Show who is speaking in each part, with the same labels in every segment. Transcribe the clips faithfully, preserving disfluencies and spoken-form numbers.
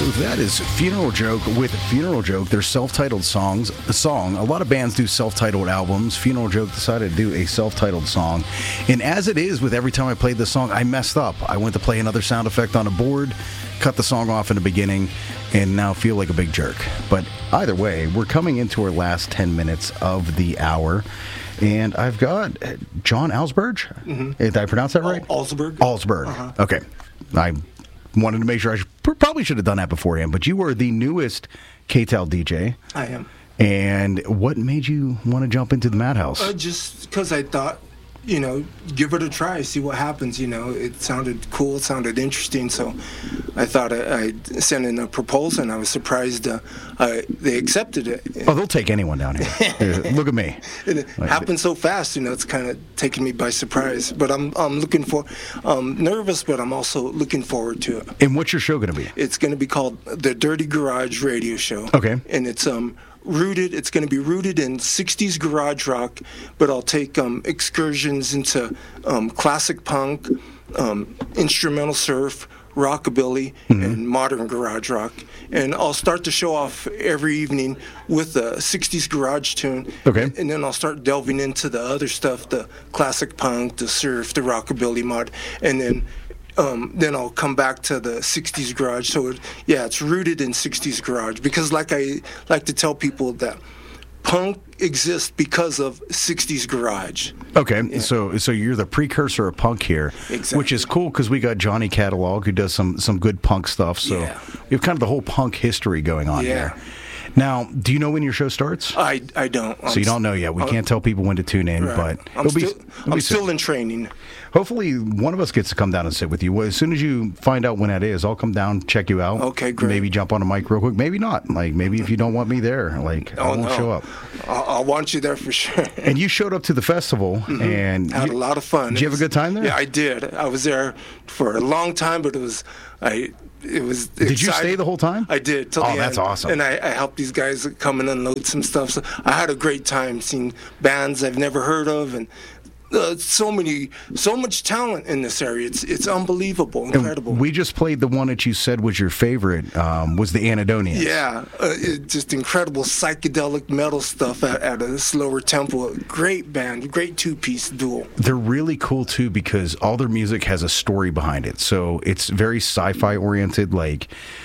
Speaker 1: So that is Funeral Joke with Funeral Joke, their self-titled songs. A song. A lot of bands do self-titled albums. Funeral Joke decided to do a self-titled song. And as it is with every time I played the song, I messed up. I went to play another sound effect on a board, cut the song off in the beginning, and now feel like a big jerk. But either way, we're coming into our last ten minutes of the hour. And I've got John Alsberg. Mm-hmm. Did I pronounce that right?
Speaker 2: Alsberg.
Speaker 1: Alsberg. Uh-huh. Okay. I wanted to make sure I should, probably should have done that beforehand, but you were the newest K T E L D J.
Speaker 2: I am.
Speaker 1: And what made you want to jump into the Madhouse?
Speaker 2: Uh, just because I thought, you know, give it a try, see what happens. You know, it sounded cool, it sounded interesting, so I thought I, I'd send in a proposal, and I was surprised uh, I, they accepted it.
Speaker 1: Oh, they'll take anyone down here. Look at me.
Speaker 2: It happened so fast, you know, it's kind of taken me by surprise. But I'm I'm looking for, um, nervous, but I'm also looking forward to it.
Speaker 1: And what's your show going to be?
Speaker 2: It's going to be called The Dirty Garage Radio Show.
Speaker 1: Okay.
Speaker 2: And it's um. Rooted, it's going to be rooted in sixties garage rock, but I'll take um, excursions into um, classic punk, um, instrumental surf, rockabilly, mm-hmm. and modern garage rock. And I'll start the show off every evening with a sixties garage tune.
Speaker 1: Okay.
Speaker 2: And then I'll start delving into the other stuff, the classic punk, the surf, the rockabilly mod, and then Um, then I'll come back to the sixties garage. So, it, yeah, it's rooted in sixties garage because, like I like to tell people, that punk exists because of sixties garage.
Speaker 1: Okay,
Speaker 2: yeah.
Speaker 1: so so you're the precursor of punk here,
Speaker 2: exactly.
Speaker 1: Which is cool because we got Johnny Catalog who does some some good punk stuff. So
Speaker 2: yeah.
Speaker 1: we have kind of the whole punk history going on
Speaker 2: yeah.
Speaker 1: here. Now, do you know when your show starts?
Speaker 2: I, I don't.
Speaker 1: So I'm you don't know yet. We I'm, can't tell people when to tune in,
Speaker 2: right.
Speaker 1: but
Speaker 2: I'm, still,
Speaker 1: be,
Speaker 2: I'm still in training.
Speaker 1: Hopefully, one of us gets to come down and sit with you. Well, as soon as you find out when that is, I'll come down, check you out.
Speaker 2: Okay, great.
Speaker 1: Maybe jump on a mic real quick. Maybe not. Like, maybe if you don't want me there, like,
Speaker 2: oh,
Speaker 1: I won't
Speaker 2: no.
Speaker 1: show up.
Speaker 2: I'll, I'll want you there for sure.
Speaker 1: And you showed up to the festival,
Speaker 2: mm-hmm.
Speaker 1: and
Speaker 2: had
Speaker 1: you,
Speaker 2: a lot of fun.
Speaker 1: Did you have a good time there?
Speaker 2: Yeah, I did. I was there for a long time, but it was I. It was.
Speaker 1: Did
Speaker 2: exciting.
Speaker 1: you stay the whole time?
Speaker 2: I did. Till
Speaker 1: oh,
Speaker 2: the
Speaker 1: that's
Speaker 2: end.
Speaker 1: awesome.
Speaker 2: And I, I helped these guys come and unload some stuff. So I had a great time seeing bands I've never heard of, and uh, so many, so much talent in this area. It's it's unbelievable, incredible.
Speaker 1: And we just played the one that you said was your favorite. Um, was the Anhedonians?
Speaker 2: Yeah, uh, it, just incredible psychedelic metal stuff at, at a slower tempo. Great band, great two-piece duo.
Speaker 1: They're really cool too because all their music has a story behind it. So it's very sci-fi oriented, like.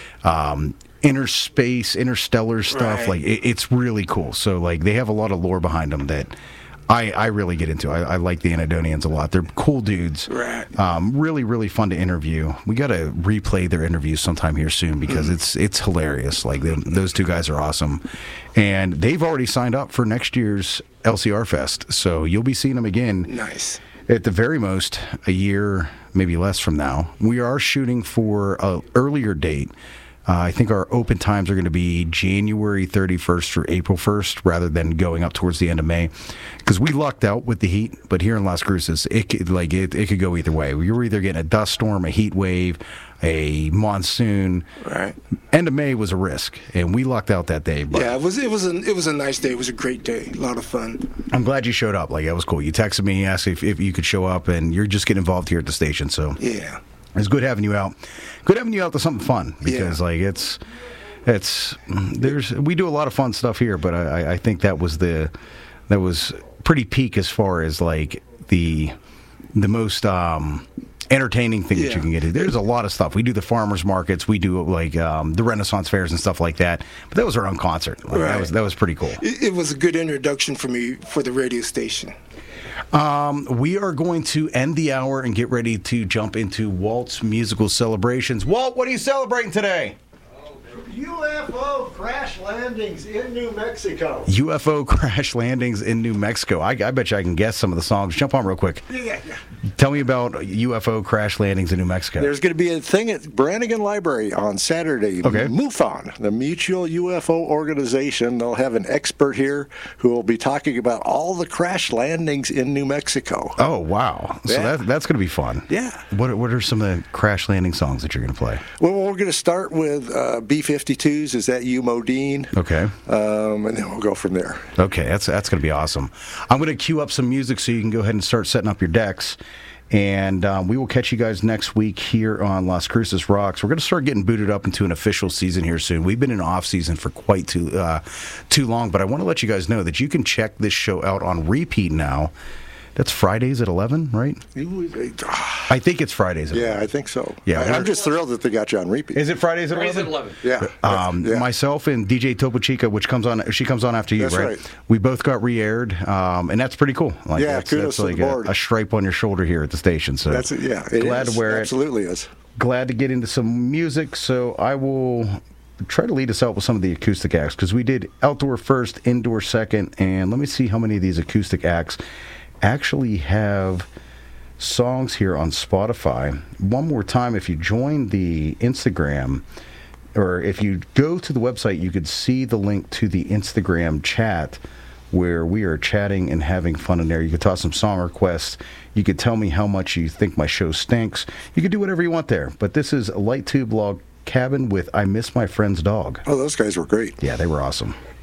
Speaker 1: Um, inner space, interstellar stuff.
Speaker 2: Right.
Speaker 1: Like it, it's really cool. So like they have a lot of lore behind them that I, I really get into. I, I like the Anhedonians a lot. They're cool dudes.
Speaker 2: Right.
Speaker 1: Um, really, really fun to interview. We got to replay their interviews sometime here soon because mm. it's it's hilarious. Like they, those two guys are awesome, and they've already signed up for next year's L C R Fest. So you'll be seeing them again.
Speaker 2: Nice.
Speaker 1: At the very most, a year, maybe less from now. We are shooting for an earlier date. Uh, I think our open times are going to be January thirty-first or April first rather than going up towards the end of May. Because we lucked out with the heat, but here in Las Cruces, it could, like, it, it could go either way. We were either getting a dust storm, a heat wave, a monsoon.
Speaker 2: Right.
Speaker 1: End of May was a risk, and we lucked out that day. But
Speaker 2: yeah, it was it was a it was a nice day. It was a great day. A lot of fun.
Speaker 1: I'm glad you showed up. Like, that was cool. You texted me, asked if, if you could show up, and you're just getting involved here at the station. So
Speaker 2: yeah.
Speaker 1: It's good having you out. Good having you out to something fun because, yeah. like, it's it's there's we do a lot of fun stuff here, but I, I think that was the that was pretty peak as far as like the the most um, entertaining thing
Speaker 2: yeah.
Speaker 1: that you can get to. There's a lot of stuff. We do the farmers markets, we do like um, the Renaissance fairs and stuff like that. But that was our own concert. Like,
Speaker 2: right.
Speaker 1: That was that was pretty cool.
Speaker 2: It, it was a good introduction for me for the radio station.
Speaker 1: Um, we are going to end the hour and get ready to jump into Walt's musical celebrations. Walt, what are you celebrating today?
Speaker 3: U F O crash landings in New Mexico.
Speaker 1: U F O crash landings in New Mexico. I, I bet you I can guess some of the songs. Jump on real quick.
Speaker 3: Yeah, yeah.
Speaker 1: Tell me about U F O crash landings in New Mexico.
Speaker 3: There's going to be a thing at Brannigan Library on Saturday.
Speaker 1: Okay.
Speaker 3: MUFON, the Mutual U F O Organization. They'll have an expert here who will be talking about all the crash landings in New Mexico.
Speaker 1: Oh, wow. So
Speaker 3: Yeah.
Speaker 1: that, that's going to be fun.
Speaker 3: Yeah.
Speaker 1: What, what are some of the crash landing songs that you're going to play?
Speaker 3: Well, we're going to start with uh, B fifty-twos. Is that you, Modine?
Speaker 1: Okay.
Speaker 3: Um, and then we'll go from there.
Speaker 1: Okay, that's that's going to be awesome. I'm going to cue up some music so you can go ahead and start setting up your decks. And um, we will catch you guys next week here on Las Cruces Rocks. We're going to start getting booted up into an official season here soon. We've been in off season for quite too uh, too long, but I want to let you guys know that you can check this show out on repeat now. That's Fridays at eleven, right? I think it's Fridays at
Speaker 3: yeah,
Speaker 1: eleven.
Speaker 3: I think so.
Speaker 1: Yeah,
Speaker 3: I, I'm just thrilled that they got you on repeat.
Speaker 1: Is it Fridays at
Speaker 4: Fridays
Speaker 1: eleven?
Speaker 4: at eleven.
Speaker 3: Yeah.
Speaker 1: Um,
Speaker 3: yeah.
Speaker 1: Myself and D J Topo Chica, which comes on, she comes on after you,
Speaker 3: That's
Speaker 1: right?
Speaker 3: right.
Speaker 1: We both got re-aired, um, and that's pretty cool. Like,
Speaker 3: Yeah,
Speaker 1: that's,
Speaker 3: kudos
Speaker 1: that's
Speaker 3: to
Speaker 1: like
Speaker 3: the board.
Speaker 1: a, a stripe on your shoulder here at the station. So
Speaker 3: That's it. Yeah, it
Speaker 1: glad
Speaker 3: is.
Speaker 1: to wear it.
Speaker 3: Absolutely is.
Speaker 1: Glad to get into some music. So I will try to lead us out with some of the acoustic acts because we did outdoor first, indoor second, and let me see how many of these acoustic acts actually have songs here on Spotify. One more time, if you join the Instagram, or if you go to the website, you could see the link to the Instagram chat where we are chatting and having fun in there. You could toss some song requests. You could tell me how much you think my show stinks. You could do whatever you want there. But this is Light Tube Log Cabin with I Miss My Friend's Dog.
Speaker 3: Oh, those guys were great.
Speaker 1: Yeah, they were awesome.